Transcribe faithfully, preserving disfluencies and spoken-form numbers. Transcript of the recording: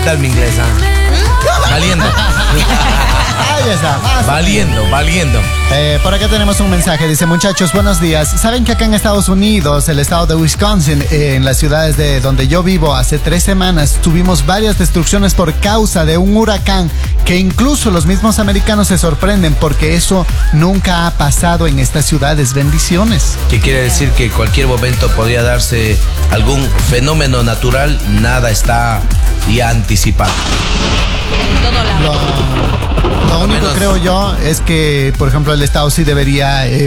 tal mi inglés? ¿Ah? Valiendo. Ahí está. Más Valiendo, valiendo. Eh, por acá tenemos un mensaje, dice: muchachos, buenos días. ¿Saben que acá en Estados Unidos, el estado de Wisconsin, eh, en las ciudades de donde yo vivo, hace tres semanas tuvimos varias destrucciones por causa de un huracán que incluso los mismos americanos se sorprenden porque eso nunca ha pasado en estas ciudades? Bendiciones. ¿Qué quiere decir? Que cualquier momento podría darse algún fenómeno natural, nada está ya anticipado. En todo lado. Lo, lo único, menos- creo yo, es que, por ejemplo, el estado sí debería... Eh,